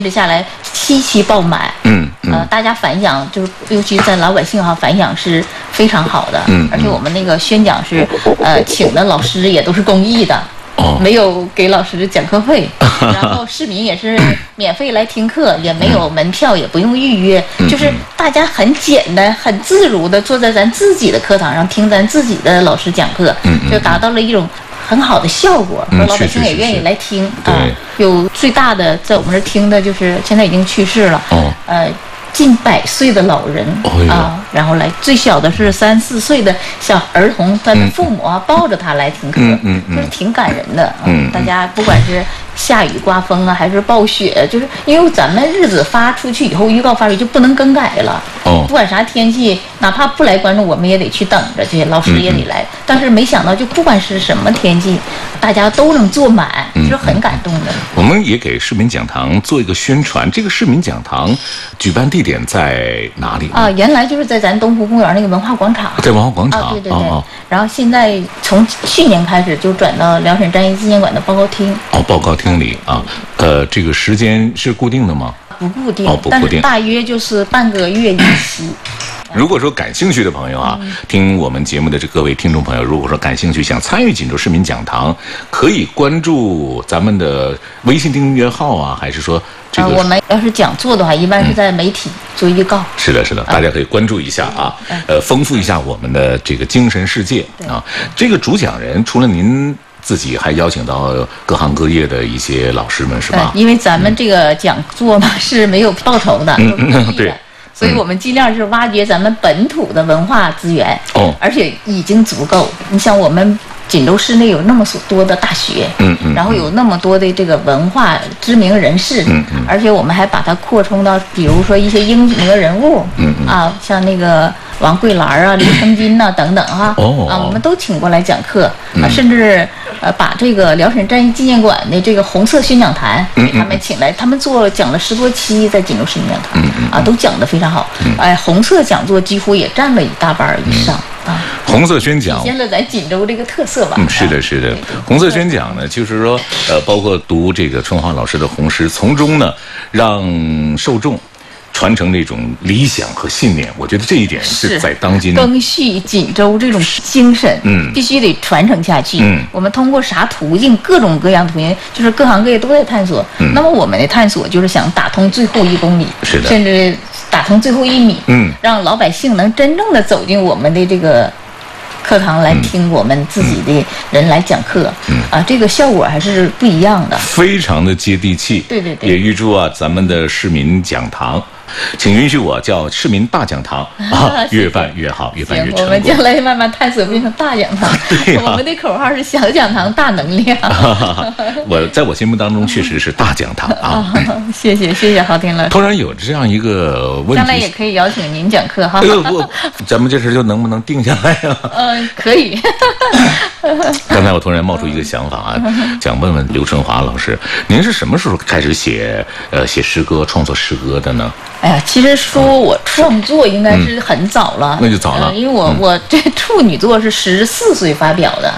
这下来7期爆满，大家反响就是，尤其在老百姓反响是非常好的，而且我们那个宣讲是，请的老师也都是公益的。没有给老师讲课费，然后市民也是免费来听课，也没有门票，也不用预约，就是大家很简单、很自如的坐在咱自己的课堂上听咱自己的老师讲课，就达到了一种很好的效果，老百姓也愿意来听啊。有最大的在我们这听的就是现在已经去世了，近100岁的老人然后来最小的是3、4岁的小儿童，他的父母抱着他来听课，就是挺感人的。大家不管是下雨刮风还是暴雪，就是因为咱们日子发出去以后，预告发出去就不能更改了。不管啥天气，哪怕不来观众，我们也得去等着去，老师也得来。但是没想到，就不管是什么天气，大家都能坐满，就是很感动的。 我们也给市民讲堂做一个宣传，这个市民讲堂举办地点在哪里原来就是在咱东湖公园那个文化广场， 在文化广场。 对。然后现在从去年开始就转到辽沈战役纪念馆的报告厅。 报告厅里这个时间是固定的吗？ 不固定，但是大约就是半个月一期。 如果说感兴趣的朋友听我们节目的各位听众朋友，如果说感兴趣想参与锦州市民讲堂，可以关注咱们的微信订阅号还是说我们要是讲座的话，一般是在媒体做预告。 是的，大家可以关注一下丰富一下我们的这个精神世界这个主讲人除了您自己，还邀请到各行各业的一些老师们，是吧？ 因为咱们这个讲座嘛是没有报酬的， 对。 所以我们尽量是挖掘咱们本土的文化资源，而且已经足够。你像我们锦州市内有那么多的大学，然后有那么多的这个文化知名人士，而且我们还把它扩充到，比如说一些英名人物，像那个王桂兰刘成金等等我们都请过来讲课，甚至把这个辽沈战役纪念馆的这个红色宣讲坛给他们请来，他们讲了10多期在锦州市民讲堂，都讲得非常好，红色讲座几乎也占了1大半以上。 红色宣讲体现了咱锦州这个特色吧。 是的。红色宣讲呢，就是说包括读这个春华老师的红诗，从中呢让受众传承这种理想和信念，我觉得这一点是在当今赓续锦州这种精神，必须得传承下去。我们通过啥途径，各种各样途径，就是各行各业都在探索。那么我们的探索就是想打通最后1公里，甚至打通最后1米，让老百姓能真正的走进我们的这个课堂来听我们自己的人来讲课，这个效果还是不一样的， 非常的接地气。 对。 也预祝咱们的市民讲堂，请允许我叫市民大讲堂越办越好，越办越成功。 我们将来慢慢探索变成大讲堂。我们的口号是小讲堂大能量。 在我心目当中确实是大讲堂谢谢郝天老师。 突然有这样一个问题， 将来也可以邀请您讲课咱们这事就能不能定下来可以。 刚才我突然冒出一个想法想问问刘春华老师，您是什么时候开始写诗歌、创作诗歌的呢？ 其实说我创作应该是很早了， 那就早了， 因为我这处女作是14岁发表的。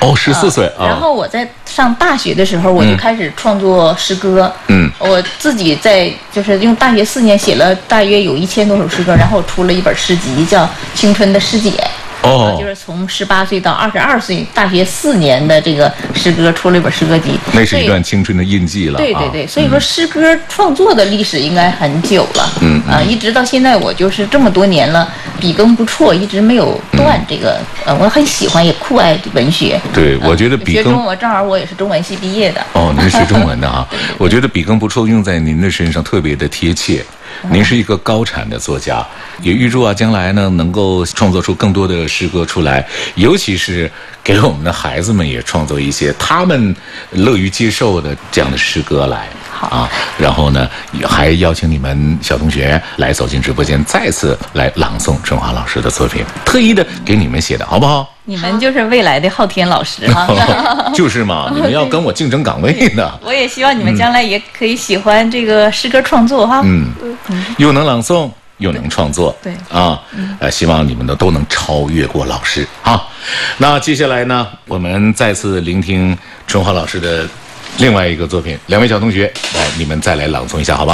14岁然后我在上大学的时候，我就开始创作诗歌。我自己就是用大学4年写了大约有1000多首诗歌，然后出了一本诗集，叫《青春的诗解》。就是从18岁到22岁，大学4年的这个诗歌出了一本诗歌集， 那是一段青春的印记了。 对，所以说诗歌创作的历史应该很久了。一直到现在，我就是这么多年了，笔耕不辍，一直没有断这个。我很喜欢也酷爱文学。 对，我觉得笔耕， 学中文正好我也是中文系毕业的。 您是学中文的我觉得笔耕不辍用在您的身上特别的贴切。您是一个高产的作家，也预祝将来呢能够创作出更多的诗歌出来，尤其是给我们的孩子们也创作一些他们乐于接受的这样的诗歌来。然后呢，还邀请你们小同学来走进直播间，再次来朗诵春华老师的作品，特意的给你们写的，好不好？ 你们就是未来的昊天老师就是嘛，你们要跟我竞争岗位的。 我也希望你们将来也可以喜欢这个诗歌创作又能朗诵又能创作， 对希望你们都能超越过老师那接下来呢，我们再次聆听春华老师的另外一个作品，2位小同学来，你们再来朗诵一下，好吧？